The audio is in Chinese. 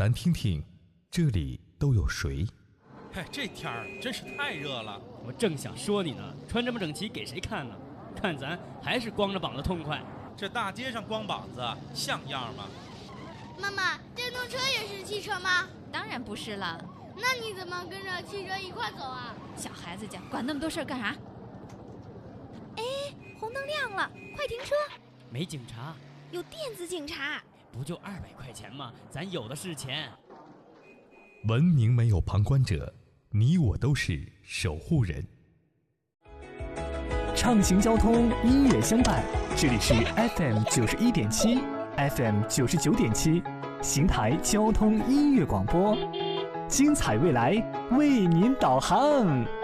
咱听听这里都有谁？ 嘿，这天儿真是太热了。 我正想说你呢，穿这么整齐给谁看呢？看咱还是光着膀子痛快。 这大街上光膀子像样吗？ 妈妈，电动车也是汽车吗？ 当然不是了。 那你怎么跟着汽车一块走啊？ 小孩子家管那么多事儿干啥？哎，红灯亮了，快停车！ 没警察， 有电子警察。 不就200块钱吗？咱有的是钱。 文明没有旁观者，你我都是守护人。 畅行交通，音乐相伴，这里是 FM 91.7 FM 99.7邢台交通音乐广播，精彩未来为您导航。